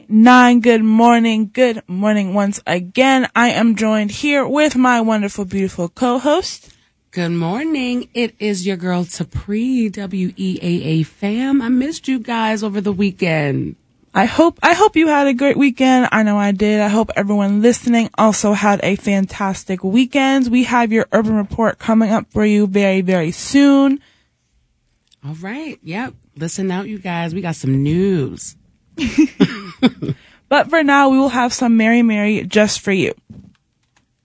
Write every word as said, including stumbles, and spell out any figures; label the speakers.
Speaker 1: nine. Good morning. Good morning once again. I am joined here with my wonderful, beautiful co-host.
Speaker 2: Good morning. It is your girl, Tapri, W E A A fam. I missed you guys over the weekend.
Speaker 1: I hope, I hope you had a great weekend. I know I did. I hope everyone listening also had a fantastic weekend. We have your Urban Report coming up for you very, very soon.
Speaker 2: All right. Yep. Listen out, you guys. We got some news.
Speaker 1: But for now, we will have some Mary Mary just for you.